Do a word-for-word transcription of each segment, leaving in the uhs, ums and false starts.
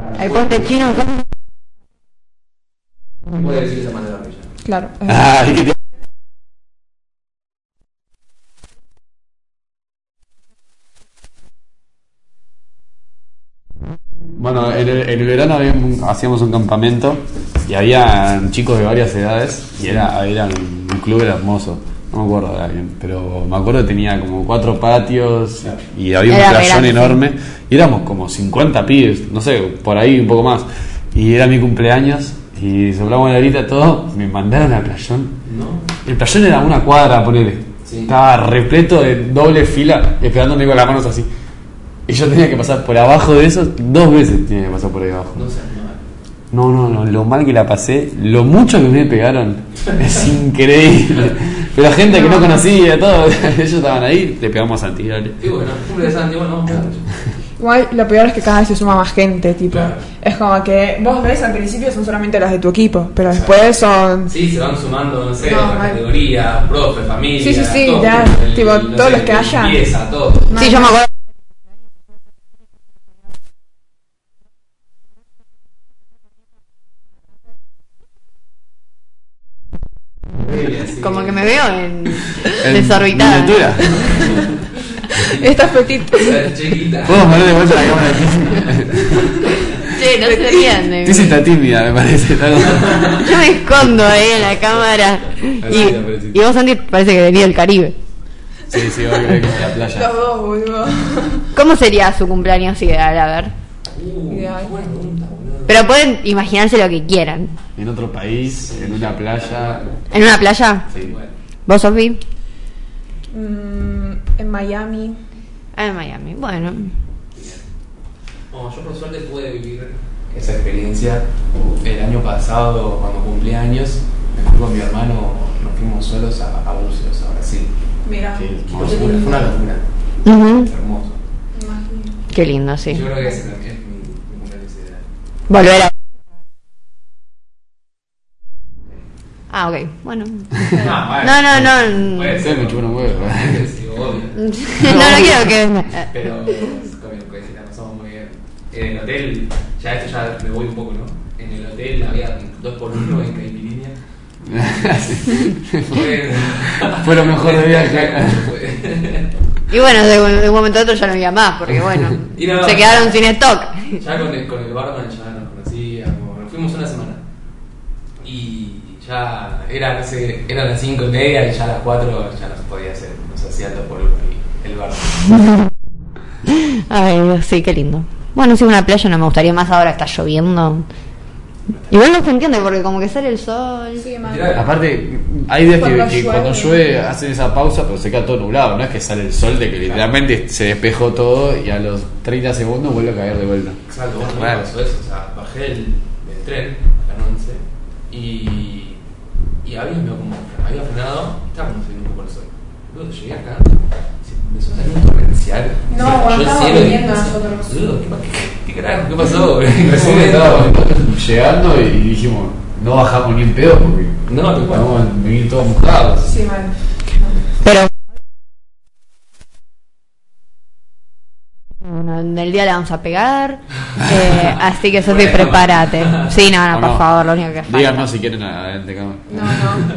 El postre chino. Puede decir esa manera bella. Claro. Ah, ¿y qué te- Bueno, en el, en el verano había un- hacíamos un campamento y había chicos de varias edades y era, era un, un club era hermoso. No me acuerdo de alguien, pero me acuerdo que tenía como cuatro patios y había un Era playón grande. enorme y éramos como cincuenta pibes, no sé, por ahí un poco más. Y era mi cumpleaños y soplamos la velita todo, me mandaron al playón. ¿No? El playón era una cuadra, ponele. Sí. Estaba repleto de doble fila, esperándome con las manos así. Y yo tenía que pasar por abajo de eso, dos veces tenía que pasar por ahí abajo. No sé, no. No, no, no, lo mal que la pasé, lo mucho que me pegaron, es increíble. Pero gente que no conocía, todo, ellos estaban ahí, le pegamos a Santi, dale. Y bueno, cumple de Santi, bueno, vamos a ver. Igual lo peor es que cada vez se suma más gente, tipo. Claro. Es como que vos ves al principio son solamente las de tu equipo, pero después son. Sí, se van sumando, no sé, No, otras mal. categorías, profe, familia. Sí, sí, sí, todo, ya, el- tipo, no todos sé, los que haya. limpieza, todo. Sí, yo me acuerdo. Sí, Como que me veo en En desorbitada. miniatura. Estás petit. Esa chiquita. Podemos poner de vuelta la cámara aquí. Che, no se rían de Tizzy mí. está tímida, me parece. está como- Yo me escondo ahí en la cámara. Y, y vos, Santi, parece que venía del Caribe. Sí, sí, va a creer que es la Los playa. dos, boludo. ¿Cómo sería su cumpleaños ideal? A ver. Uh, Ideal. qué buena pregunta, boludo. Pero pueden imaginarse lo que quieran. En otro país, en una playa. ¿En una playa? Sí. Bueno, ¿Vos, Sofi? Mm, en Miami. Ah, en Miami. Bueno. bueno, yo por suerte pude vivir esa experiencia el año pasado cuando cumplí años. Me fui con mi hermano, nos fuimos solos a, a Bucios, a Brasil. Mira. Sí. Fue una, fue una locura, Ujú. hermoso. Imagino. Qué lindo, sí. Yo creo que ese es mi, mi cumpleaños ideal. Volver a... Ah, ok. Bueno. Ah, No, no, no. Puede Sí, ser, me chupa un huevo. sí, obvio. No, no quiero que... Pero, como pues, la pasamos muy bien. En el hotel, ya esto ya me voy un poco, ¿no? En el hotel había dos por uno en caipirinha. Fue, Fue lo mejor de viaje. Fue- Y bueno, de un, de un momento a otro ya no había más, porque bueno, Y no, se quedaron sin stock. Ya con el, con el barman ya nos conocíamos, nos fuimos una semana. Y ya era, no sé, eran las cinco y media y ya a las cuatro ya no se podía hacer, nos hacía todo por el, el barman. Ay, Dios, sí, qué lindo. Bueno, sí, una playa no me gustaría más ahora que está lloviendo. Igual no se entiende porque como que sale el sol. Sí, man. Mirá, Aparte, hay días que, Cuando que llueve. cuando llueve hacen esa pausa, pero se queda todo nublado. No es que sale el sol, de que literalmente se despejó todo y a los treinta segundos vuelve a caer de vuelta. exacto, bueno, Claro. me pasó eso, o sea, bajé del, del tren a las once y, y había, medio como, había frenado, estábamos saliendo un poco el sol. Luego llegué acá, se empezó a salir un torrencial. No, Yo cuando el estábamos cielo viniendo dije, nosotros. "Boludo, ¿qué, qué, qué carajo? ¿Qué pasó? Recién estábamos llegando y dijimos, no bajamos ni en pedo porque No, tal cual. vamos a venir todos mojados. Sí, man. Pero... Bueno, en el día le vamos a pegar. eh, así que Sofi, Bueno. prepárate. Sí, no, no, ¿O por no? favor, lo único que falta. Díganos si quieren adelante, cabrón. No, no.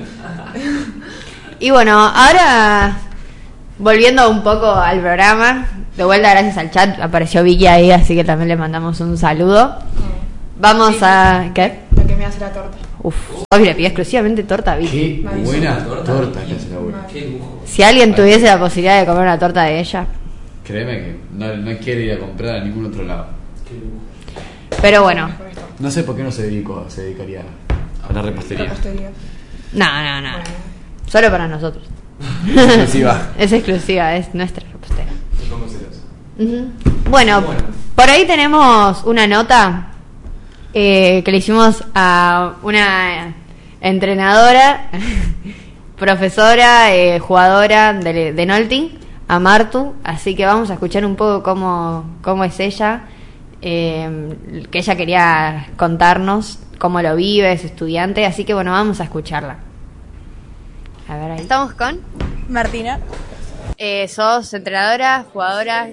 Y bueno, ahora volviendo un poco al programa, de vuelta gracias al chat, apareció Vicky ahí, así que también le mandamos un saludo. Vamos Sí. a... ¿Qué? La que me hace la torta. Uf, Sofi le pidió exclusivamente torta a Vicky. Qué Malísimo. buena Torta. torta que hace la abuela. Qué lujo. Si alguien tuviese la posibilidad de comer una torta de ella. Créeme que no, no quiere ir a comprar a ningún otro lado. Qué lujo. Pero bueno, No sé por qué no se dedicó, se dedicaría a la repostería. Repostería. no, no, no. Solo para nosotros. Exclusiva. Es exclusiva, es nuestra repostera. Me pongo celoso. Ujú. Bueno, Bueno. por ahí tenemos una nota eh, que le hicimos a una entrenadora, profesora, eh, jugadora de, de Nolting, a Martu, así que vamos a escuchar un poco cómo, cómo es ella, eh, que ella quería contarnos cómo lo vive, es estudiante, así que bueno, vamos a escucharla. A ver, ahí estamos con... Martina. Eh, sos entrenadora, jugadora.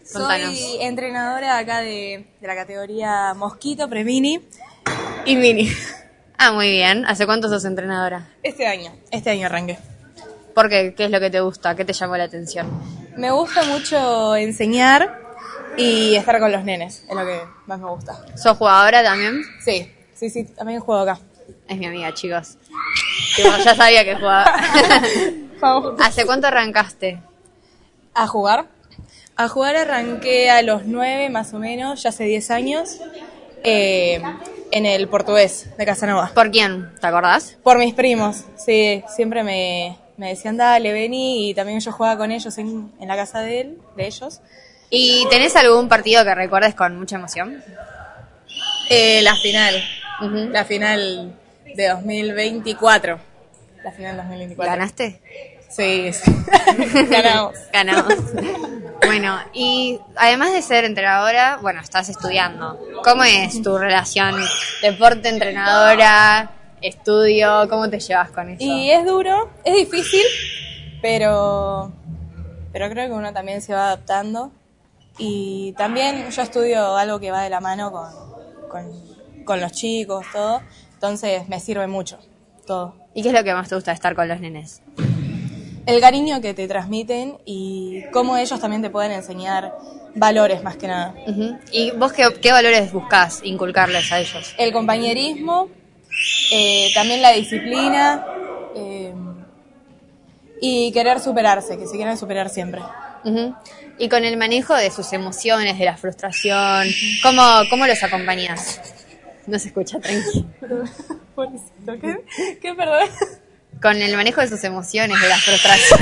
Contanos. Soy entrenadora acá de, de la categoría Mosquito, Premini y Mini. Ah, muy bien. ¿Hace cuánto sos entrenadora? Este año, este año arranqué. ¿Por qué? ¿Qué es lo que te gusta? ¿Qué te llamó la atención? Me gusta mucho enseñar y estar con los nenes, es lo que más me gusta. ¿Sos jugadora también? Sí, sí, sí, también juego acá. Es mi amiga, chicos. Tipo, ya sabía que jugaba. ¿Hace cuánto arrancaste? ¿A jugar? A jugar arranqué a los nueve más o menos, ya hace diez años, eh, en el Portugués de Casanova. ¿Por quién? ¿Te acordás? Por mis primos, sí, siempre me, me decían dale, vení, y también yo jugaba con ellos en, en la casa de él, de ellos. ¿Y tenés algún partido que recuerdes con mucha emoción? Eh, la final, Uh-huh. la final de dos mil veinticuatro. La final dos mil veinticuatro. ¿Ganaste? Sí, sí. Ganamos. Ganamos. Bueno, y además de ser entrenadora, bueno, estás estudiando. ¿Cómo es tu relación deporte, entrenadora, estudio? ¿Cómo te llevas con eso? Y es duro, es difícil, pero, pero creo que uno también se va adaptando. Y también yo estudio algo que va de la mano con, con, con los chicos, todo. Entonces me sirve mucho, todo. ¿Y qué es lo que más te gusta de estar con los nenes? El cariño que te transmiten y cómo ellos también te pueden enseñar valores más que nada. Uh-huh. ¿Y vos qué, qué valores buscás inculcarles a ellos? El compañerismo, eh, también la disciplina eh, y querer superarse, que se quieran superar siempre. Uh-huh. Y con el manejo de sus emociones, de la frustración, ¿cómo, cómo los acompañás? No se escucha, tranqui. Pobrecito, ¿qué? ¿Qué, perdón? Con el manejo de sus emociones, de la frustración.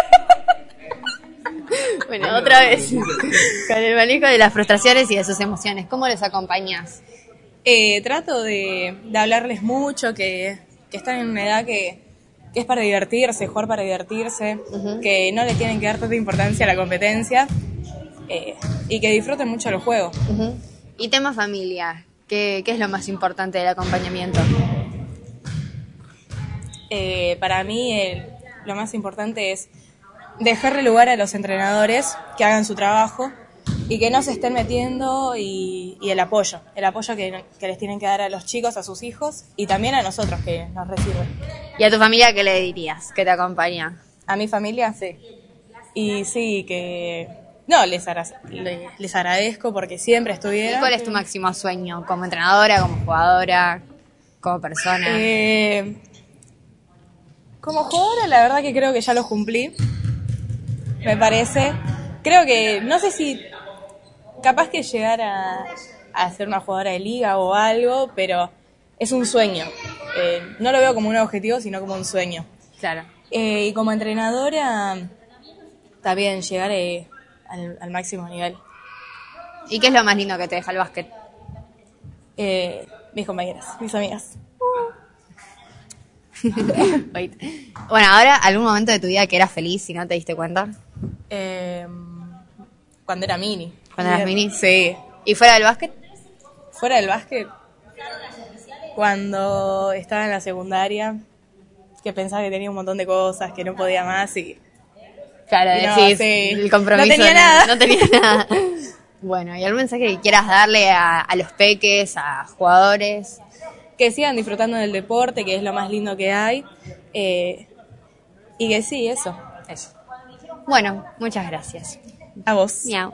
Bueno, otra vez. Con el manejo de las frustraciones y de sus emociones, ¿cómo los acompañás? Eh, trato de, de hablarles mucho, que, que están en una edad que, que es para divertirse, jugar para divertirse, uh-huh. que no le tienen que dar tanta importancia a la competencia eh, y que disfruten mucho los juegos. Uh-huh. Y tema familia, ¿qué, qué es lo más importante del acompañamiento? Eh, para mí el, lo más importante es dejarle lugar a los entrenadores que hagan su trabajo y que no se estén metiendo y, y el apoyo, el apoyo que, que les tienen que dar a los chicos, a sus hijos y también a nosotros que nos reciben. ¿Y a tu familia qué le dirías que te acompaña? ¿A mi familia? Sí. Y sí, que no, les, agra- les agradezco porque siempre estuvieron. ¿Y cuál es tu máximo sueño? ¿Como entrenadora, como jugadora, como persona? Eh... Como jugadora, la verdad que creo que ya los cumplí, me parece. Creo que, no sé si capaz que llegar a, a ser una jugadora de liga o algo, pero es un sueño. Eh, no lo veo como un objetivo, sino como un sueño. Claro. Eh, y como entrenadora, también llegar eh, al, al máximo nivel. ¿Y qué es lo más lindo que te deja el básquet? Eh, mis compañeras, mis amigas. Bueno, ahora, ¿algún momento de tu vida que eras feliz y no te diste cuenta? Eh, cuando era mini. ¿Cuando eras mini? Sí. ¿Y fuera del básquet? Fuera del básquet, cuando estaba en la secundaria, que pensaba que tenía un montón de cosas, que no podía más y... Claro, y no, decís, sí. el compromiso. No tenía nada. No tenía nada. Bueno, ¿y algún mensaje que quieras darle a, a los peques, a jugadores? Que sigan disfrutando del deporte, que es lo más lindo que hay. Eh, y que sí, eso. Eso. Bueno, muchas gracias. A vos. Miau.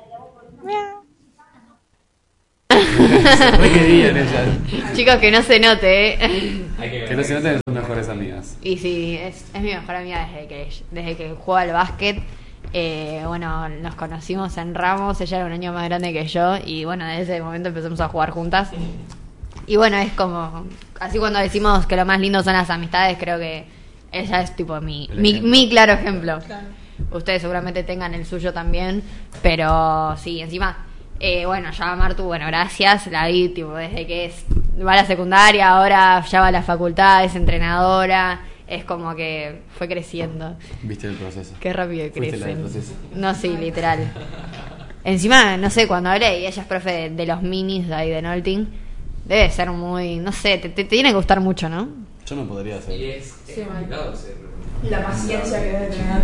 Re querían ellas. Chicos, que no se note, ¿eh? Hay que ver. Que no se noten, son mejores amigas. Y sí, es, es mi mejor amiga desde que, desde que juega al básquet. Eh, bueno, nos conocimos en Ramos, ella era un año más grande que yo y bueno, desde ese momento empezamos a jugar juntas. Y bueno, es como, así cuando decimos que lo más lindo son las amistades, creo que ella es tipo mi, mi, mi claro ejemplo. Claro. Ustedes seguramente tengan el suyo también, pero sí, encima, eh, bueno, ya Martu, bueno, gracias, la vi tipo desde que es, va a la secundaria, ahora ya va a la facultad, es entrenadora, es como que fue creciendo. ¿Viste el proceso? Qué rápido ¿Fuiste la del crecen. proceso? No, sí, literal. Encima, no sé, cuando hablé y ella es profe de, de los minis de ahí de Nolting, debe ser muy, no sé, te, te, te tiene que gustar mucho, ¿no? Yo no podría hacer. Y es, es complicado ser. La paciencia que debe tener.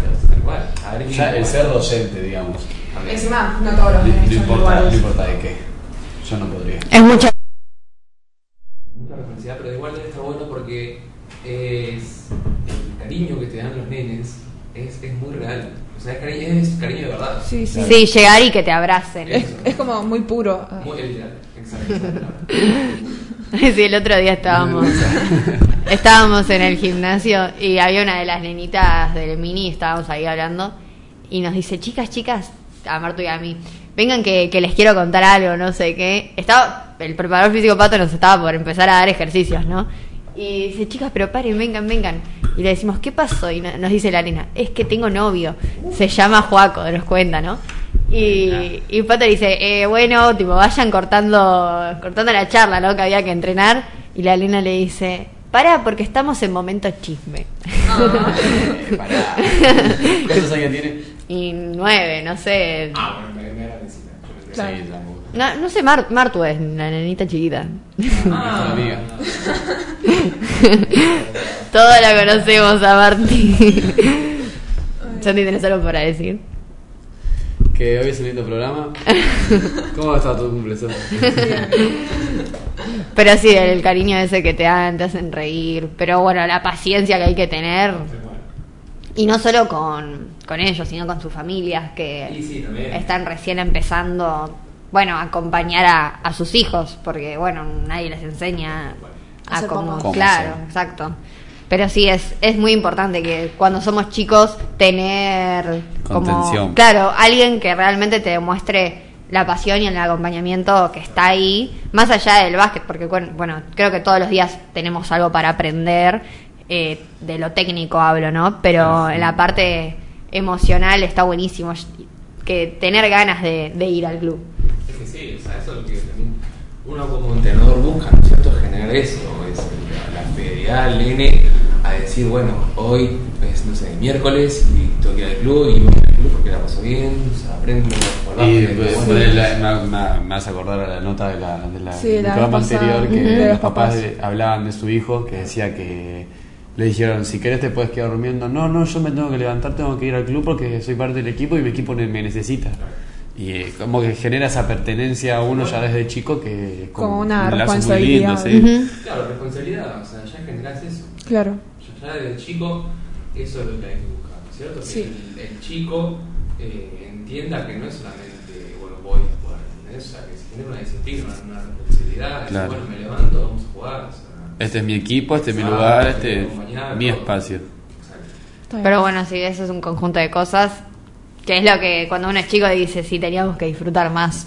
Bueno, a ver, Ya el ser docente, digamos. Encima, no todos los No, nenes no son importa, iguales. no importa de qué. Yo no podría. Es mucha. mucha responsabilidad, pero igual está bueno porque es el cariño que te dan los nenes es, es muy real. O sea, es cariño, es cariño de verdad. Sí, sí. Sí, llegar y que te abracen. Es, es como muy puro. Muy literal, exacto. Sí, el otro día estábamos estábamos en el gimnasio y había una de las nenitas del mini, estábamos ahí hablando y nos dice, chicas, chicas, a Martu y a mí, vengan que, que les quiero contar algo, no sé qué. Estaba, el preparador físico Pato nos estaba por empezar a dar ejercicios, ¿no? Y dice, chicas, pero paren, vengan, vengan. Y le decimos, ¿qué pasó? Y nos dice la nena, es que tengo novio, se llama Joaco, nos cuenta, ¿no? Y, y Pato le dice, eh, bueno, tipo, vayan cortando cortando la charla, ¿no? Que había que entrenar. Y la nena le dice, pará, porque estamos en momento chisme. Eh, pará. ¿Cuántos años tiene? Y nueve, no sé. Ah, bueno, me, me era vecina. Yo Claro. Sí, tampoco. No, no sé, Mar, Martu es la nenita chiquita. Ah, mi amiga. Todos la conocemos a Marti. Santi, ¿tenés algo para decir? Que hoy es el lindo programa. ¿Cómo está tu cumpleaños? Pero sí, el cariño ese que te dan, te hacen reír. Pero bueno, la paciencia que hay que tener. Y no solo con, con ellos, sino con sus familias que Sí, sí, también. están recién empezando, bueno, a acompañar a, a sus hijos. Porque, bueno, nadie les enseña A a ser cómo... papás. Cómo Claro, ser. exacto. Pero sí, es, es muy importante que cuando somos chicos tener como... Contención. Claro, alguien que realmente te demuestre la pasión y el acompañamiento que está ahí, más allá del básquet, porque bueno, creo que todos los días tenemos algo para aprender, eh, de lo técnico hablo, ¿no? Pero en la parte emocional está buenísimo que tener ganas de, de ir al club. Es que sí, o sea, eso es lo que también uno como entrenador busca, ¿no es cierto? Generar eso, es la, la fidelidad al nene a decir, bueno, hoy es, no sé, miércoles y tengo que ir al club y voy al club porque la paso bien, o sea, aprendo por Y básquet, pues, bueno. pues, la- me, me- me hace acordar a la nota de la, de la, Sí, del la programa vez pasada. anterior que Ujú. De los los papás papás. de- hablaban de su hijo que decía que le dijeron, si querés te puedes quedar durmiendo. No, no, yo me tengo que levantar, tengo que ir al club porque soy parte del equipo y mi equipo ne- me necesita. Y eh, como que genera esa pertenencia a uno ya desde chico que es Como una un lazo muy lindo, responsabilidad. sí. Ujú. Claro, responsabilidad, o sea, ya generás eso. Claro. Ya, ya desde chico, eso es lo que hay que buscar, ¿no es cierto? Sí. Que el, el chico eh, entienda que no es solamente, bueno, voy a jugar, ¿entendés? O sea, que se genera una disciplina, una, una responsabilidad, decir, Claro. bueno, me levanto, vamos a jugar, o sea, Este es mi equipo, este es mi Ah, lugar, este este es es acompañar, mi todo. espacio. exacto. Está bien. Pero bueno, sí, eso es un conjunto de cosas que es lo que cuando uno es chico dice, sí, teníamos que disfrutar más.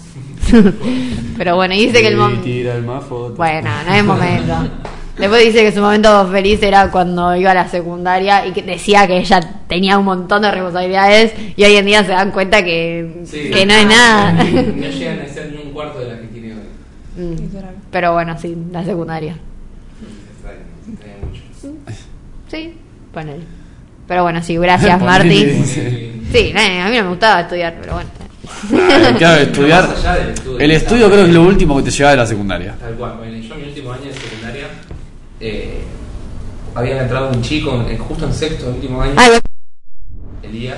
Pero bueno, y dice que el Y momento... tira el más fotos. Bueno, no es momento. Después dice que su momento feliz era cuando iba a la secundaria y que decía que ella tenía un montón de responsabilidades y hoy en día se dan cuenta que, Sí. que no es nada. No llegan a ser ni un cuarto de la que tiene hoy. Mm. Literal. Pero bueno, sí, la secundaria. Se extraña, se extraña mucho. Sí, ponele. Pero bueno, sí, gracias Ponele. Marti. Sí. Sí, eh, a mí no me gustaba estudiar, pero bueno. Ah, claro, estudiar. Más allá del estudio. El estudio creo que es lo último que te lleva de la secundaria. Tal cual, bueno, yo en mi último año de secundaria eh, había entrado un chico en- justo en sexto, último año, Ay, bueno. Elías,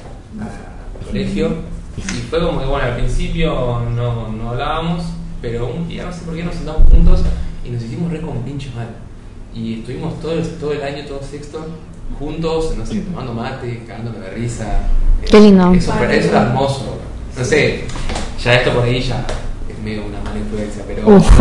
al colegio, y fue como que bueno, al principio no, no hablábamos, pero un día no sé por qué nos sentamos juntos y nos hicimos re con pinche mal. Y estuvimos todo el, todo el año, todo sexto, juntos, no sé, tomando mate, cagándome de risa. Qué lindo. Eso, pero eso era hermoso. No sé, ya esto por ahí ya es medio una mala influencia, pero... Uf.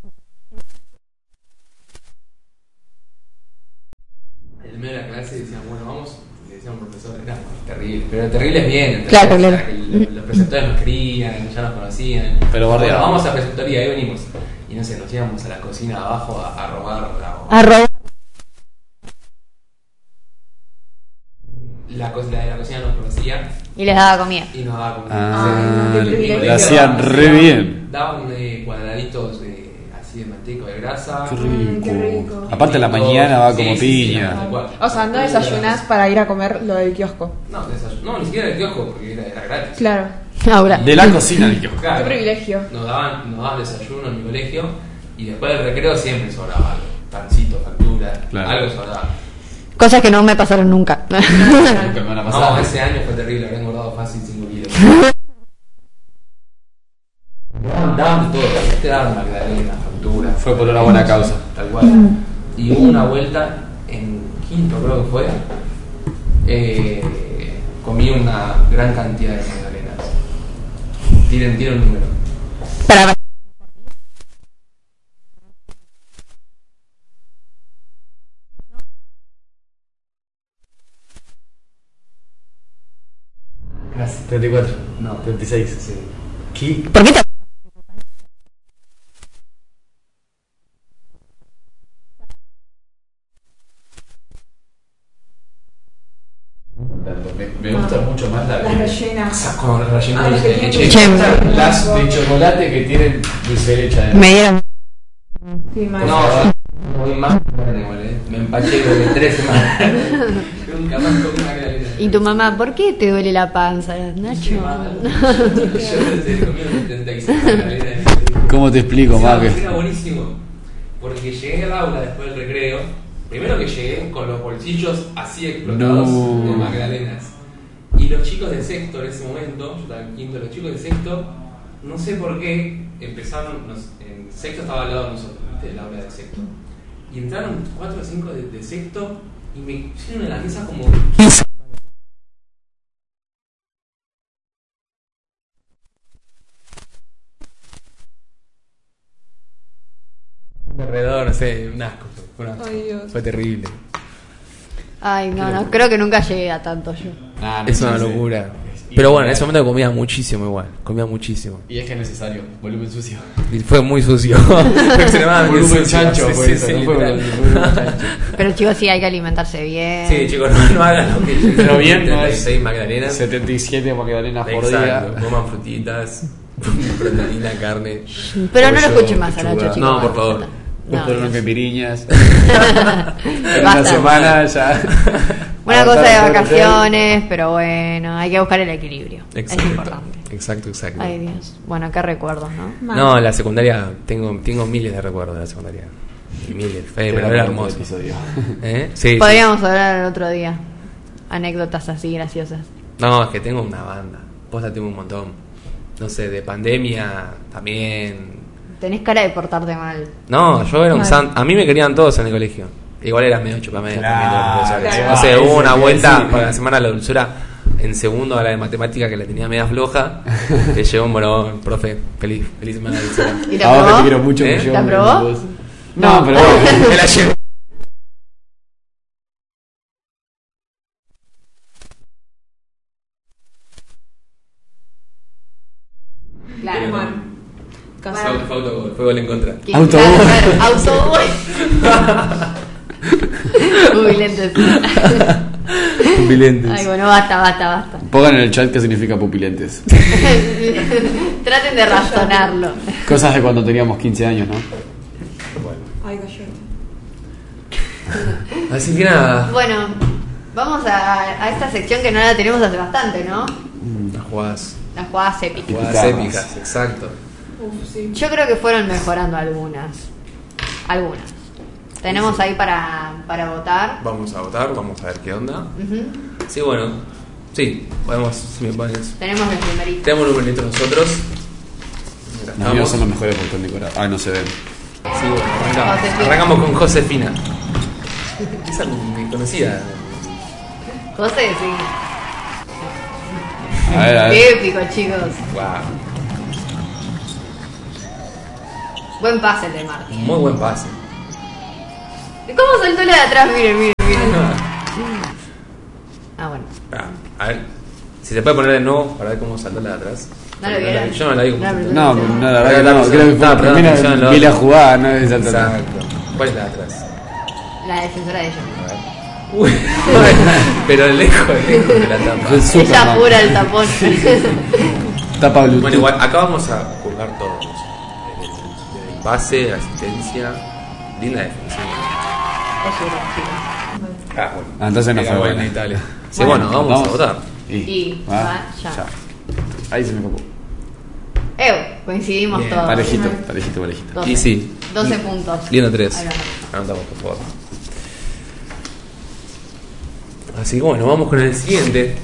En el medio de la clase decían, bueno, vamos, le decían a un profesor, era terrible, pero terrible es bien, ¿entendés? Claro, O sea, claro. que los, los preceptores nos querían, ya nos conocían. Pero bueno, bardeaban. vamos a preceptoría, ahí venimos. Y no sé, nos íbamos a la cocina abajo a, a robar la, Arroba. la, co- la de la cocina nos conocía Y les daba comida. y nos daba comida. Ah, qué En mi privilegio. colegio lo hacían daban- re bien. Daban eh, cuadraditos de, así de manteca o de grasa. Qué Mm, qué rico. rico. Aparte, a la mañana va como Sí, sí, sí, piña. tal cual. O sea, no desayunás para ir a comer lo del kiosco. No, desayun- no, ni siquiera del kiosco porque era, era gratis. Claro. Ahora. De la cocina del kiosco. Claro. Qué privilegio. Nos daban, nos daban desayuno en mi colegio y después del recreo siempre sobraba algo. Pancito, factura, Claro. algo sobraba. Cosas que no me pasaron nunca. Nunca me van a pasar. No, ese año fue terrible, habré engordado fácil cinco kilos. Daban de todo, te daban magdalena, factura. Fue por una buena causa. Tal cual. Y hubo una vuelta en quinto, creo que fue. Eh, comí una gran cantidad de magdalenas. Tiren, tiren un número. Para Gracias. treinta y cuatro. No. treinta y seis. Sí. ¿Qué? ¿Por qué te... Me, me gusta mucho más la Las de rellenas. Con el relleno Ah, de que leche. tiene- Che. las de chocolate que tienen dulce de leche adentro. Me dieron... Sí, mal. No, yo muy más ¿eh? Me empaché de tres semanas. Nunca más comí magdalena. Y tu mamá, ¿por qué te duele la panza, Nacho? Yo desde comí setenta y seis magdalenas. ¿Cómo te explico, Era- Marque? Era buenísimo. Porque llegué al aula después del recreo. Primero que llegué con los bolsillos así explotados No. de magdalenas. Y los chicos de sexto en ese momento, yo estaba en quinto, los chicos de sexto, no sé por qué, empezaron, nos- en sexto estaba al lado de nosotros, ¿viste? El aula de sexto. Y entraron cuatro o cinco de, de sexto y me hicieron en la mesa como... Alrededor, no sé, un asco. Fue, un asco. Ay, Dios. Fue terrible. Ay, no, no, creo que nunca llegué a tanto yo. Nah, no Es sé, una sí. locura. Y- Pero bueno, en ese momento comía muchísimo igual. Comía muchísimo. Y es que es necesario, volumen sucio. Y fue muy sucio. Fue extremadamente Volumen sucio. chancho, Sí, por sí, eso, sí, no fue literal. volumen chancho. Pero chicos, sí, hay que alimentarse bien. Sí, chicos, no, no hagan lo que yo. Pero bien, no treinta y es seis magdalenas. setenta y siete magdalenas por Exacto. día. Coman frutitas, proteína, carne. Pero no lo pollo, escuchen más a Nacho, pechuga. chicos. No, por favor. No, Fueron Dios. pepiriñas. En una Basta. semana ya. Una cosa de Adaptar el vacaciones, pero bueno, hay que buscar el equilibrio. Es Exacto. importante. Exacto, exacto. Ay, Dios. Bueno, qué recuerdos, ¿no? Mal. No, en la secundaria tengo, tengo miles de recuerdos de la secundaria. Y miles. Fue, pero era hermoso. Episodio. ¿Eh? Sí, sí. Podríamos hablar el otro día. Anécdotas así graciosas. No, es que tengo una banda. Posta tengo un montón. No sé, de pandemia también. Tenés cara de portarte mal. No, yo era un Mal. san... A mí me querían todos en el colegio. Igual era medio chupamedias Claro, también los profesores. claro. No sé, hubo una Ese, vuelta sí. para la semana de la dulzura en segundo a la de matemática que la tenía media floja. Que llegó un bueno, profe, feliz, feliz semana de dulzura. ¿Y te Ahora te aprobó? quiero mucho. ¿Eh? que yo ¿Te me- aprobó? vos- No, pero bueno. Me la llevo. Claro. Mal. Fue Casi. auto- fue autogol, fue gol en contra. ¿Qué? Autobús. Claro, claro, autobús. Uy, lentes. Pupilentes. Ay, bueno, basta, basta, basta. Pongan en el chat qué significa pupilentes. Traten de razonarlo. Cosas de cuando teníamos quince años, ¿no? Ay, galleta. Así que nada. Bueno, vamos a, a esta sección que no la tenemos hace bastante, ¿no? Las jugadas. Las jugadas épicas. Jugadas Épicas. épicas, exacto. Uf, sí. Yo creo que fueron mejorando algunas. Algunas. Tenemos ahí para, para votar. Vamos a votar, vamos a ver qué onda. Ujú. Sí, bueno. Sí, podemos, si me pones. Tenemos los primeritos. Tenemos un numerito nosotros. Acá Los míos estamos. son los mejores por decorar. Ah, no se ven. Sí, bueno, arrancamos. Josefina. Arrancamos con Josefina. Esa me conocida. José, sí. A ver, a ver. Qué épico, chicos. Wow. Buen pase el de Martín. Muy buen pase. ¿Cómo saltó la de atrás? Miren, miren, miren. Ah, bueno. Ah, a ver, si se puede poner de nuevo para ver cómo saltó la de atrás. ¿No lo vieron? Yo no la vi como No, saltó. pero- No, no, la verdad que no. Estaba Creo que fue la prestando primera atención a lo vi la otro. jugada, no es saltar. Exacto. ¿Cuál es la de atrás? La defensora de ella. A ver. Uy, pero lejos, lejos de la tapa. Fue súper Ella mal. apura el tapón. Tapa Bluetooth. Bueno, igual, acá vamos a juzgar todo. Desde el, desde el pase, la asistencia, linda defensiva. Ah, bueno. Ah, entonces no Pega fue buena buena. Italia. Sí, bueno, vamos, a votar. Y, Y, va, va, ya. Ahí se me copó. Ew, coincidimos Bien, todos. Parejito, parejito, parejito. doce. Y sí. doce puntos. Lindo tres. Ahí va. Anotamos, por favor. Así que bueno, vamos con el siguiente.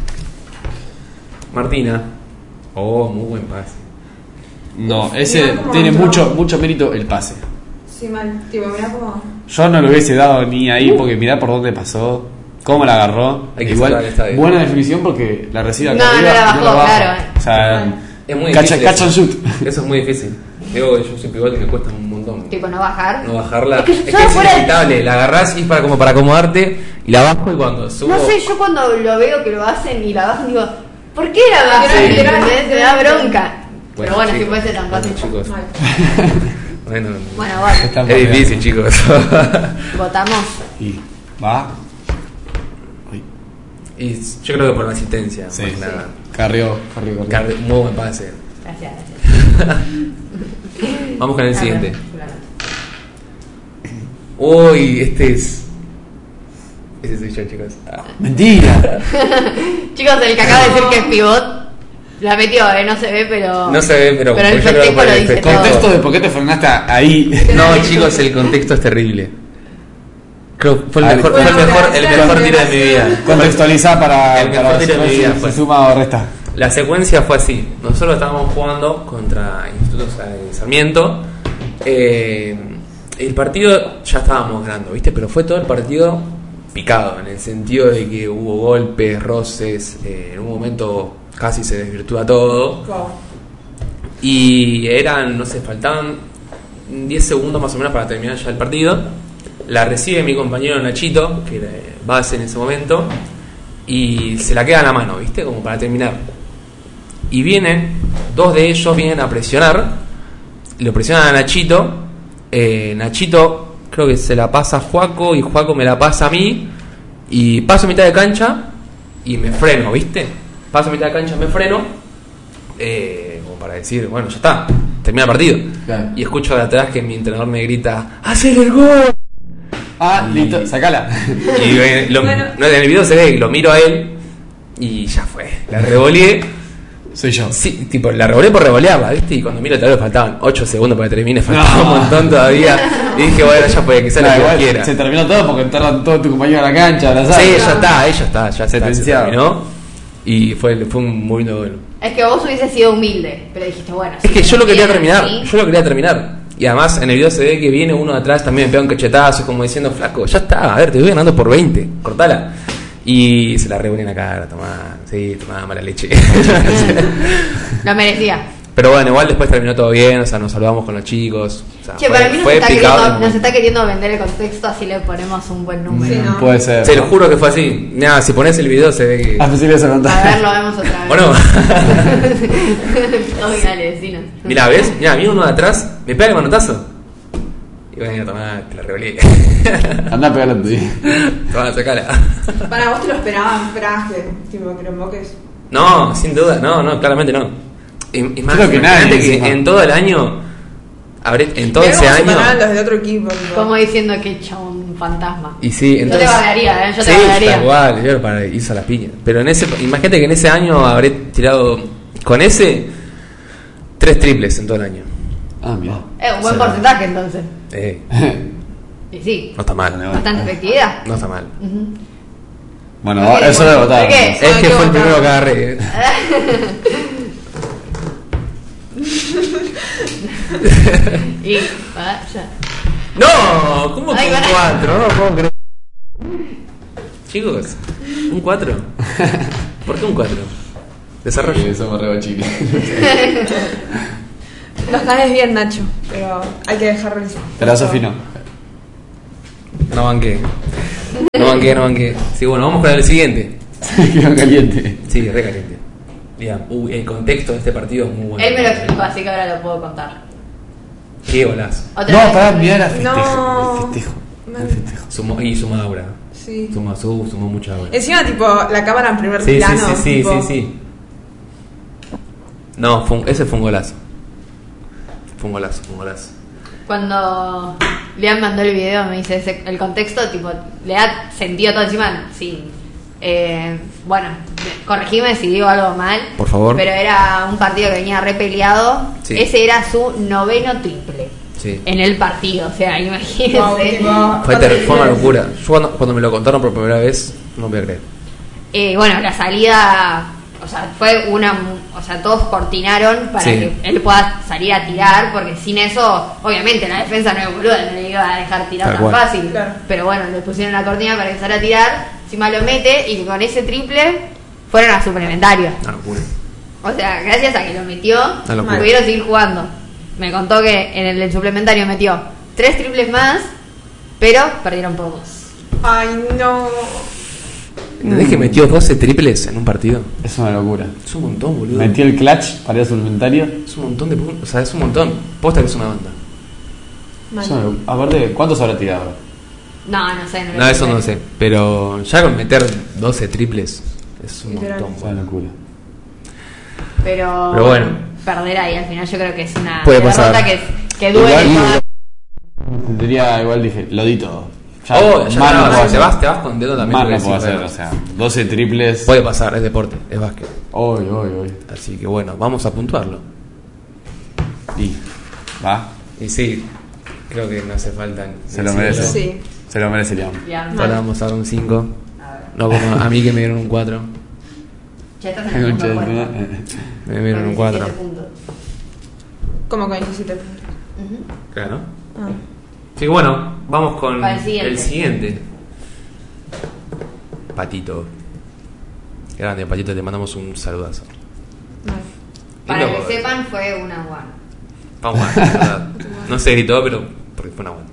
Martina. Oh, muy buen pase. No, ese Mirá cómo tiene entró. mucho, mucho mérito el pase. Sí, mal. Tipo, mirá cómo. Yo no lo hubiese dado ni ahí porque mirá por dónde pasó, cómo la agarró. Hay que Igual, cerrar el estadio. buena definición porque la recibe acá No, arriba no la y bajó, baja. claro. O sea, Es muy catch, difícil. catch eso. and shoot. Eso es muy difícil. Digo, yo soy pivot y me cuesta un montón. Tipo, no bajar. No bajarla. Es que Es que yo es fuera- inevitable. La agarrás y es para, como para acomodarte y la bajo y cuando subo. No sé, yo cuando lo veo que lo hacen y la bajan, digo, ¿por qué la bajan? Sí. ¿Entendés? Me da bronca. Pero bueno, si chicos, puede ser tan fácil. Bueno, chicos. Mal. Bueno, Bueno, bueno, Está es papeando. difícil, chicos. votamos. Y va. Uy, Y yo creo que por la asistencia, sí, más que nada. Carrió, carrió, carrió. Car- Muy buen pase. Gracias, gracias. Vamos con el Claro, siguiente. claro. Uy, este es. Ese soy yo, chicos. Ah. Mentira. Chicos, el que acaba de decir que es pivot, la metió, eh, no se ve, pero. No se ve, pero, Pero el yo creo que contexto por lo el dice efecto- todo. Contexto de por qué te frenaste ahí. No, chicos, el contexto es terrible. Creo que fue el Ah, mejor, bueno, fue el mejor, el gracias, mejor tiro de mi gracias. vida. Contextualizá para, El mejor para tiro de ver mi vida si, fue. si suma o resta. La secuencia fue así. Nosotros estábamos jugando contra Institutos de Sarmiento. Eh, el partido ya estábamos ganando, ¿viste? Pero fue todo el partido picado, en el sentido de que hubo golpes, roces. Eh, en un momento casi se desvirtúa todo. Wow. Y eran, no sé, faltaban diez segundos más o menos para terminar ya el partido. La recibe mi compañero Nachito, que era base en ese momento, y se la queda en la mano, ¿viste? Como para terminar. Y vienen, dos de ellos vienen a presionar, lo presionan a Nachito. eh, Nachito creo que se la pasa a Juaco y Juaco me la pasa a mí. Y paso a mitad de cancha y me freno, ¿viste? Paso a mitad de cancha, me freno. Eh, como para decir, bueno, ya está, termina el partido. Claro. Y escucho de atrás que mi entrenador me grita, ¡hacele el gol! Ah, listo, sacala. Y eh, lo- Bueno. no, en el video se ve, lo miro a él y ya fue. La revoleé. Soy yo. Sí, tipo, la revoleé por revolearla, ¿viste? Y cuando miro el tablero faltaban ocho segundos para que termine, faltaba No. un montón todavía. Y dije, bueno, ya puede que sea Nah, lo que igual quiera. se terminó todo porque entraron todos tus compañeros a la cancha, abrazados. Sí, ya está, ahí ya está, ya está, se Sentenciado. terminó. Y fue, fue un muy lindo gol. Es que vos hubieses sido humilde, pero dijiste, bueno. Es si que yo lo quería vienen terminar, así, yo lo quería terminar. Y además en el video se ve que viene uno de atrás, también me pega un cachetazo, como diciendo, flaco, ya está, a ver, te voy ganando por veinte, cortala. Y se la revolé en la cara, tomá, sí, tomá, mala leche. Lo merecía. Pero bueno, igual después terminó todo bien, o sea, nos saludamos con los chicos. O sea, Che, fue- para mí nos fue está, picado el queriendo, nos momento. está queriendo vender el contexto, así le ponemos un buen número. Sí, no. Puede ser. Se lo ¿no? juro que fue así. Nada, si pones el video se ve que. Ah, pensé que ibas a A ver, contar. lo vemos otra vez. Bueno, Ay, dale, decinos. mira, ¿ves? Mira, viene uno de atrás, me pega el manotazo. Y bueno, tomá, te la revolé. Anda a pegarle a tu día. Tomá, sacala. Para vos te lo esperaban, esperabas que, tipo, que lo invoques. No, sin duda, no, no, claramente no. Y, y más, Creo que nadie, imagínate que encima. en todo el año, habré, en todo Mirá ese cómo se año. paraban los del otro equipo. Tipo. Como diciendo que chabón fantasma. Y sí, Yo entonces. te bardearía, ¿eh? Yo te sí, bardearía. tal cual, yo para hizo la piña. Pero en ese, imagínate que en ese año habré tirado con ese tres triples en todo el año. Ah, mira. Es un buen Sí. porcentaje entonces. Eh, Y sí, no está mal, no, bastante efectividad. no está mal. Ujú. Bueno, ¿Por qué? eso lo he votado. ¿Por qué? Es que fue el primero que agarré. Y vaya. ¡No! ¿Cómo que Ay, un para. cuatro? No lo puedo creer. Chicos, ¿un cuatro? ¿Por qué un cuatro? Desarrollo. Sí, somos re bachines. Los canes bien, Nacho, pero hay que dejarlo eso. Pero eso fino. No banqué. No banqué, no banqué. Sí, bueno, vamos con el siguiente. Quedó caliente. Sí, re caliente. Bien, uy, el contexto de este partido es muy bueno. Él me lo explicó, así que ahora lo puedo contar. Qué golazo. Otra No, vez. pará, mirá la festejo. No. El festejo. Man. El festejo. Sumó, y sumó aura. Sí. Sumó, sumó, sumó mucha aura. Encima, tipo, la cámara en primer Sí, sí, plano. sí, sí, tipo, sí, sí. No, fue un- ese fue un golazo. Fue un golazo, fue un golazo. Cuando Lean mandó el video, me dice ese- el contexto, tipo, le da sentido todo encima. Sí. Eh, bueno, corregime si digo algo mal. Por favor. Pero era un partido que venía re peleado. Sí. Ese era su noveno triple Sí. en el partido. O sea, imagínense. Wow, tipo, Fue, ter- fue una locura. Yo cuando, cuando me lo contaron por primera vez, No voy a creer. Eh, bueno, la salida, o sea, fue una, o sea, todos cortinaron para Sí. que él pueda salir a tirar, porque sin eso, obviamente, la defensa no es boluda, no le iba a dejar tirar Tal tan cual. fácil. Claro. Pero bueno, le pusieron la cortina para que saliera a tirar, encima lo mete y con ese triple fueron a suplementarios. Una locura. O sea, gracias a que lo metió, Una locura. pudieron seguir jugando. Me contó que en el, del suplementario metió tres triples más, pero perdieron por dos. Ay, no. ¿Entendés que metió doce triples en un partido? Es una locura. Es un montón, boludo. Metió el clutch para ir al suplementario. Es un montón de puntos. O sea, es un montón. Posta que es una banda. Mal. Es una locura. Aparte, ¿cuántos habrá tirado? No, no sé. No, eso no sé. Pero ya con meter doce triples es un Literal. montón. Es una locura. Pero, Pero bueno. perder ahí al final yo creo que es una Puede derrota pasar. que, que duele. Igual, Tendría, igual dije, lo di todo. Ya, Oh, ya más no, no puedo te hacer. vas, te vas con dedo también. Más porque no puedo sí, hacer, bueno. o sea, doce triples. Puede pasar, es deporte, es básquet. Hoy, hoy, hoy. Así que bueno, vamos a puntuarlo. Y, va, Y sí, creo que no hace falta. se lo decirlo. merece. Sí. Se lo merece, León. Ya, Ahora vamos a dar un cinco. a ver. No como a mí que me dieron un cuatro. Ya estás en el segundo cuarto. Me dieron un cuatro. diecisiete puntos. ¿Cómo con diecisiete puntos? Ujú. Claro. Ah. Sí, bueno, vamos con Para el siguiente. el siguiente. Patito. Grande, Patito, te mandamos un saludazo. Vale. Para Lindo. que sepan, fue una one. Vamos a ver, verdad. No se gritó, pero porque fue una buena.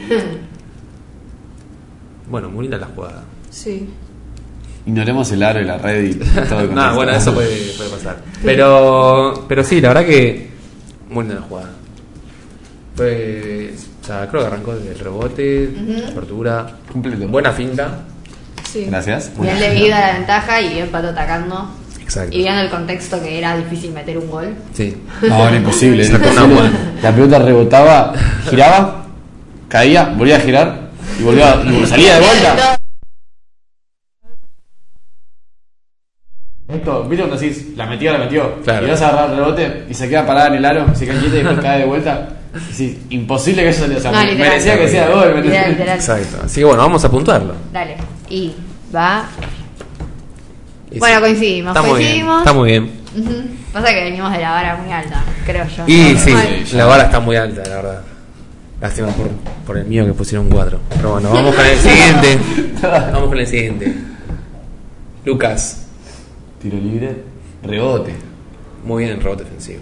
Bueno, muy linda la jugada. Sí. Ignoremos el aro y la red y todo el No, contexto. bueno, eso puede, puede pasar. Pero, pero sí, la verdad que muy linda la jugada. Fue, o sea, creo que arrancó desde el rebote, Ujú. apertura, Completo. buena finta. Sí. Gracias. Bien leída la ventaja y bien Pato atacando. Exacto. Y viendo el contexto que era difícil meter un gol. Sí. No, era imposible. Era Sacó una imposible. buena. La pelota rebotaba, giraba, caía, volvía a girar y volvía y salía de vuelta. Esto, ¿viste cuando decís, la metió, la metió? Claro. Y vas a agarrar el rebote y se queda parada en el aro, se cae quieta y después cae de vuelta. Sí, imposible que eso saliera. O sea, No, literal. merecía que sea gol. ¿me Literal, entendés? literal. Exacto. Así que bueno, vamos a puntuarlo. Dale. Y va. Y Bueno, sí. coincidimos, Está muy bien. coincidimos. Está muy bien. Ujú. Pasa que venimos de la vara muy alta, creo yo. Y No, sí, mal. la vara está muy alta, la verdad. Lástima por, por el mío que pusieron cuatro. Pero bueno, vamos con el siguiente. Vamos con el siguiente. Lucas. Tiro libre, rebote. Muy bien en rebote ofensivo.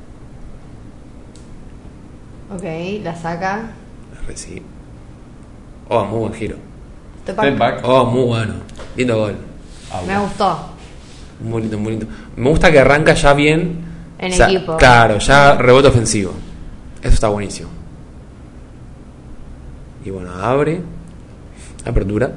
Ok, la saca. Recibe. Oh, muy buen giro. Step Step back. back. Oh, muy bueno. Lindo gol. Ah, Me gustó. Muy lindo, muy lindo. Me gusta que arranca ya bien. En O sea, equipo. Claro, ya rebote ofensivo. Eso está buenísimo. Y bueno, abre. Apertura.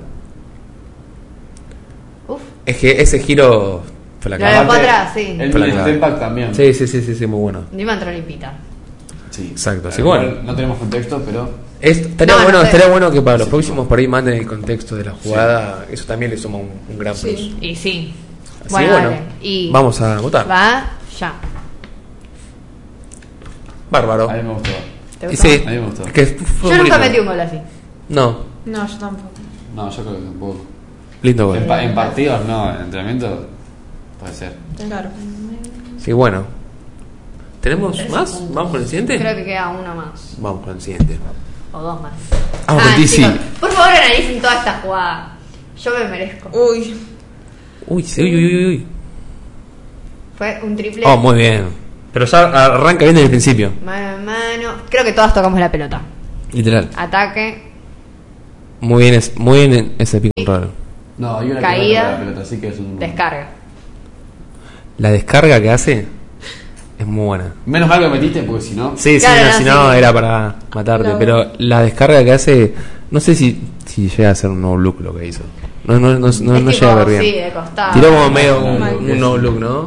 Uf. Es que ese giro fue la Lo clave. dejó atrás, sí. El, Fue la el clave. step back también. Sí, sí, sí, sí, sí, muy bueno. Encima entró limpita. Sí. Exacto, así que Igual bueno. No tenemos contexto, pero. Es- estaría, No, no bueno, sé. estaría bueno que para los próximos por ahí manden el contexto de la jugada. Eso también le suma un, un gran Sí. plus. Y sí. Así bueno, que bueno, dale. Y vamos a votar. va ya. Bárbaro. A mí me gustó. ¿Te Y gustó? sí, A mí me gustó. es que fue Yo muy nunca lindo. metí un gol así. No, No, yo tampoco. No, yo creo que tampoco. lindo gol. En, pa- en partidos no, en entrenamiento puede ser. Claro. Sí, bueno. ¿Tenemos más? ¿Vamos con el siguiente? Creo que queda uno más. Vamos con el siguiente. O dos más. Vamos con T C. chicos, por favor analicen toda esta jugada. Yo me merezco. Uy. Uy, sí, uy, uy, uy. Fue un triple. Oh, muy bien. Pero ya arranca bien desde el principio. Mano en mano. Creo que todas tocamos la pelota. Literal. Ataque. Muy bien, es, muy bien ese pick and roll. No, hay una que Caída. no toca la pelota, así que es un. Descarga. La descarga que hace es muy buena. Menos mal que lo metiste porque si no. Sí, sí, Claro, no, no, si sí. no era para matarte. No. Pero la descarga que hace, no sé si, si llega a ser un no look lo que hizo. No, no, no, no, Es no tipo, llega a ver bien. sí, de costado. Tiró como medio No, un, no, un no, no sí. look, ¿no?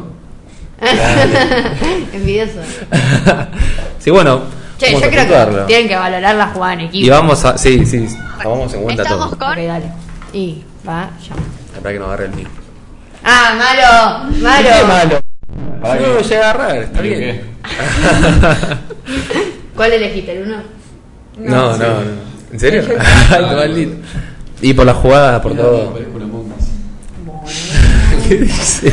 Envidioso. Sí, bueno. Che, vamos yo a creo puntuarlo. que tienen que valorar la jugada en equipo. Y vamos a. Sí, sí, tomamos en cuenta todo. Ok, dale. Y va ya. Para que no agarre el mío. Ah, malo. Malo. Qué malo. Para No, que- llega a agarrar, está ¿Pero bien. ¿Cuál elegiste? ¿El uno? No, no, sí. no. ¿En serio? Yo- Ay, qué maldito. Y por la jugada, por Mira, todo. parezco una monga. ¿Qué dice?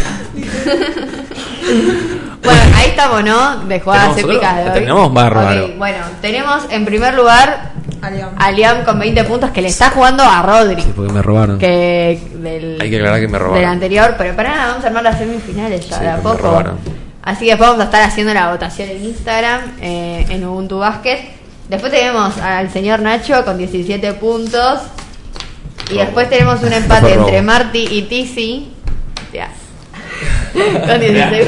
Bueno, ahí estamos, ¿no? De jugadas ¿Tenemos épicas otro? de hoy. Tenemos bárbaro. Ok, bueno, tenemos en primer lugar Aliam. a Liam con veinte puntos que le está jugando a Rodri. Sí, porque me robaron. Que del, Hay que aclarar que me robaron. del anterior, pero para nada, vamos a armar las semifinales ya Sí, de a que me poco. robaron. Así que después vamos a estar haciendo la votación en Instagram, eh, en Ubuntu Basket. Después tenemos al señor Nacho con diecisiete puntos. Y Robo. después tenemos un Fue empate robo. entre Marty y Tizi. Ya. Con dieciséis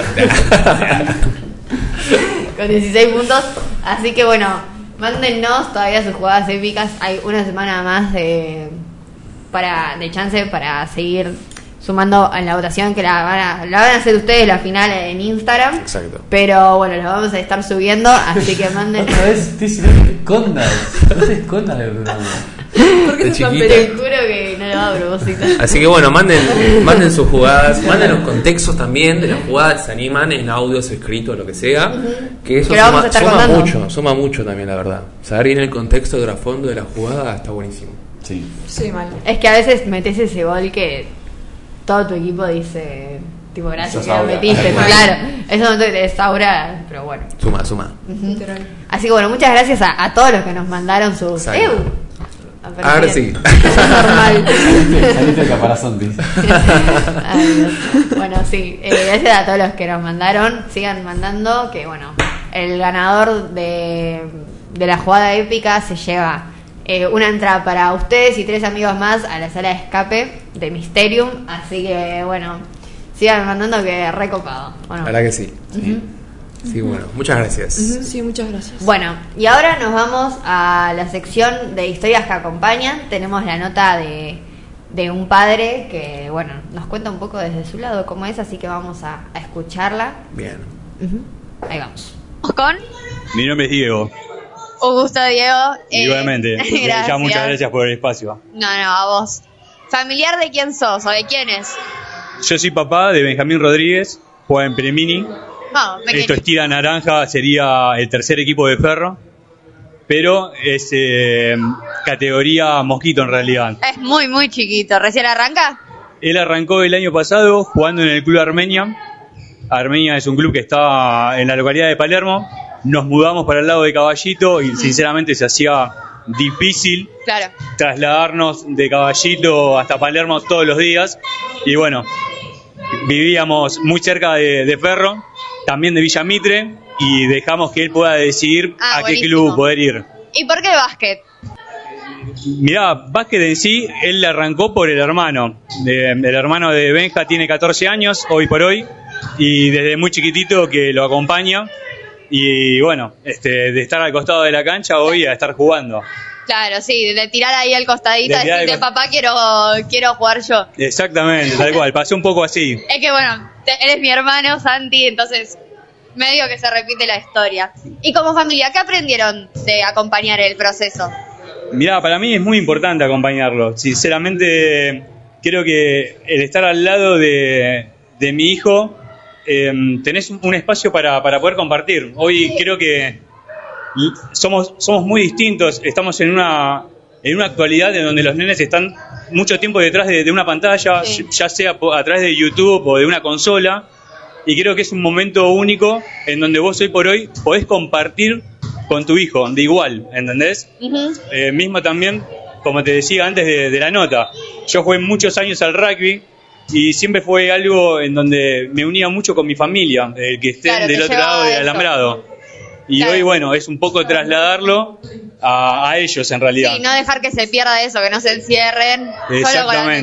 con dieciséis puntos. Así que bueno, mándennos todavía sus jugadas épicas. Hay una semana más de para de chance para seguir sumando en la votación, que la van a, la van a hacer ustedes la final en Instagram. Exacto. Pero bueno, la vamos a estar subiendo, así que manden. Otra vez, Tizi, no te escondas. No te escondas del programa. ¿Por qué De se están chiquita. Te peleando? juro que no lo hago a propósito. Así que bueno, manden, manden sus jugadas, manden los contextos también de las jugadas, se animan en audios, escritos, lo que sea. Que eso Que lo vamos a suma, estar suma contando. mucho, suma mucho también, la verdad. Saber bien el contexto de trasfondo de la jugada está buenísimo. Sí. Sí, mal. Es que a veces metes ese gol que todo tu equipo dice, tipo, gracias Sos que lo aura. metiste, claro. Eso no te es aura, pero bueno. Suma, suma. Literal. Así que bueno, muchas gracias a, a todos los que nos mandaron sus. Exacto. ¡Eu! Ahora sí. Eso es normal. Saliste, saliste del caparazón, Tizi. Ay, Dios. Bueno, sí, eh, gracias a todos los que nos mandaron. Sigan mandando, que bueno, el ganador de, de la jugada épica se lleva eh, una entrada para ustedes y tres amigos más a la sala de escape de Mysterium. Así que bueno, sigan mandando, que recopado. La verdad que sí. Sí. Sí, bueno, muchas gracias. Sí, muchas gracias. Bueno, y ahora nos vamos a la sección de historias que acompañan. Tenemos la nota de, de un padre que, bueno, nos cuenta un poco desde su lado cómo es, así que vamos a, a escucharla. Bien. Ahí vamos. Con Mi nombre es Diego. un gusto, Diego. Eh, Igualmente. gracias. Ya muchas gracias por el espacio. No, no, a vos. ¿Familiar de quién sos o de quién es? Yo soy papá de Benjamín Rodríguez, juega en Premini. Vamos, pequeño. Esto es tira naranja, sería el tercer equipo de Ferro. Pero es eh, categoría mosquito en realidad. Es muy, muy chiquito. ¿Recién arranca? Él arrancó el año pasado jugando en el club Armenia. Armenia es un club que está en la localidad de Palermo. Nos mudamos para el lado de Caballito y sinceramente se hacía difícil Claro. trasladarnos de Caballito hasta Palermo todos los días. Y bueno, vivíamos muy cerca de, de Ferro, también de Villa Mitre, y dejamos que él pueda decidir Ah, a qué buenísimo. club poder ir. ¿Y por qué básquet? Mirá, básquet en sí, él le arrancó por el hermano. De- el hermano de Benja tiene catorce años, hoy por hoy, y desde muy chiquitito que lo acompaña. Y bueno, este, de estar al costado de la cancha hoy a estar jugando. Claro, sí, de tirar ahí al costadito De y tirar al decirte, cost- papá, quiero, quiero jugar yo. Exactamente, tal cual, pasó un poco así. Es que bueno, te- eres mi hermano, Santi, entonces medio que se repite la historia. Y como familia, ¿qué aprendieron de acompañar el proceso? Mirá, para mí es muy importante acompañarlo. Sinceramente, creo que el estar al lado de, de mi hijo, eh, tenés un espacio para, para poder compartir. Hoy creo que somos, somos muy distintos, estamos en una, en una actualidad en donde los nenes están mucho tiempo detrás de, de una pantalla, Sí. ya sea po- a través de YouTube o de una consola, y creo que es un momento único en donde vos hoy por hoy podés compartir con tu hijo, de igual, ¿entendés? Ujú. Eh, mismo también, como te decía antes de, de la nota, yo jugué muchos años al rugby y siempre fue algo en donde me unía mucho con mi familia, el que estén Claro, del te otro llevaba lado del eso. alambrado. Y Claro. hoy, bueno, es un poco trasladarlo a, a ellos en realidad. Y no dejar que se pierda eso, que no se encierren. Solo con la Exactamente.